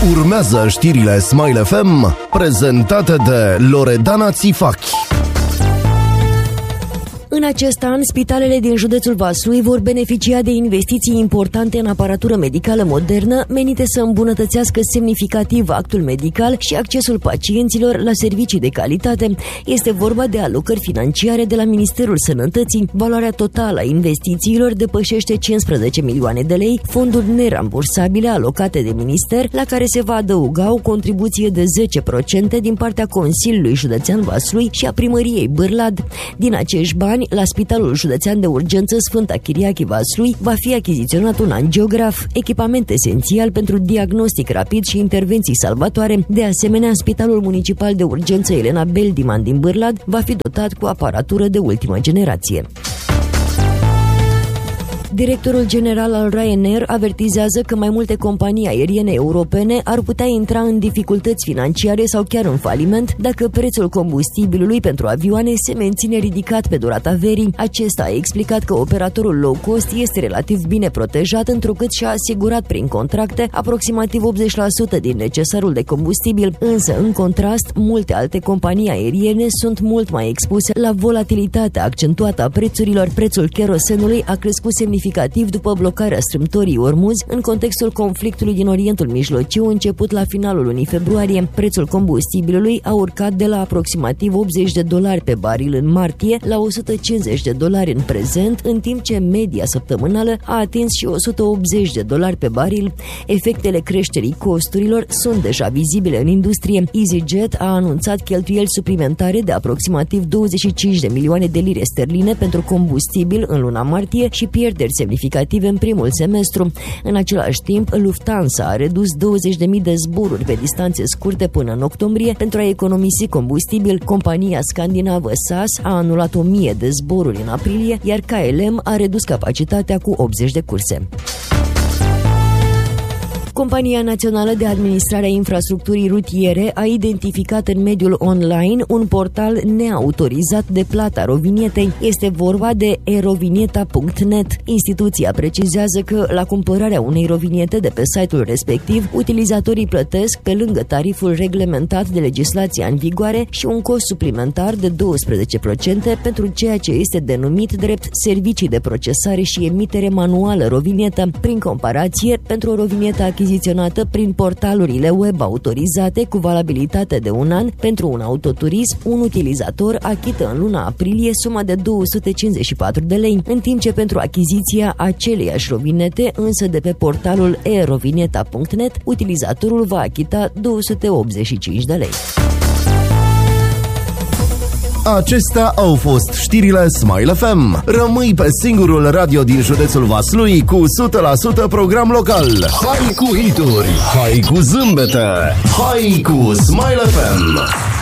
Urmează știrile Smile FM, prezentate de Loredana Țifachi. În acest an, spitalele din județul Vaslui vor beneficia de investiții importante în aparatură medicală modernă, menite să îmbunătățească semnificativ actul medical și accesul pacienților la servicii de calitate. Este vorba de alocări financiare de la Ministerul Sănătății. Valoarea totală a investițiilor depășește 15 milioane de lei, fonduri nerambursabile alocate de minister, la care se va adăuga o contribuție de 10% din partea Consiliului Județean Vaslui și a Primăriei Bârlad. Din acești bani, la Spitalul Județean de Urgență Sfânta Chiriache Vaslui va fi achiziționat un angiograf, echipament esențial pentru diagnostic rapid și intervenții salvatoare. De asemenea, Spitalul Municipal de Urgență Elena Beldiman din Bârlad va fi dotat cu aparatură de ultimă generație. Directorul general al Ryanair avertizează că mai multe companii aeriene europene ar putea intra în dificultăți financiare sau chiar în faliment dacă prețul combustibilului pentru avioane se menține ridicat pe durata verii. Acesta a explicat că operatorul low cost este relativ bine protejat, întrucât și-a asigurat prin contracte aproximativ 80% din necesarul de combustibil, însă, în contrast, multe alte companii aeriene sunt mult mai expuse la volatilitatea accentuată a prețurilor. Prețul kerosenului a crescut semnificativ după blocarea strâmtorii Ormuz în contextul conflictului din Orientul Mijlociu început la finalul lunii februarie. Prețul combustibilului a urcat de la aproximativ $80 pe baril în martie la $150 în prezent, în timp ce media săptămânală a atins și $180 pe baril. Efectele creșterii costurilor sunt deja vizibile în industrie. EasyJet a anunțat cheltuieli suplimentare de aproximativ 25 de milioane de lire sterline pentru combustibil în luna martie și pierderi semnificative în primul semestru. În același timp, Lufthansa a redus 20.000 de zboruri pe distanțe scurte până în octombrie pentru a economisi combustibil. Compania scandinavă SAS a anulat 1.000 de zboruri în aprilie, iar KLM a redus capacitatea cu 80 de curse. Compania Națională de Administrare a Infrastructurii Rutiere a identificat în mediul online un portal neautorizat de plata rovinietei. Este vorba de erovinieta.net. Instituția precizează că la cumpărarea unei roviniete de pe site-ul respectiv, utilizatorii plătesc, pe lângă tariful reglementat de legislația în vigoare, și un cost suplimentar de 12% pentru ceea ce este denumit drept servicii de procesare și emitere manuală rovinietă. Prin comparație, pentru o rovinietă achiziționată prin portalurile web autorizate cu valabilitate de 1 an pentru un autoturism, un utilizator achită în luna aprilie suma de 254 de lei, în timp ce pentru achiziția aceleiași rovinete, însă de pe portalul erovinieta.net, utilizatorul va achita 285 de lei. Acestea au fost știrile Smile FM. Rămâi pe singurul radio din județul Vaslui cu 100% program local. Hai cu hituri, hai cu zâmbete, hai cu Smile FM.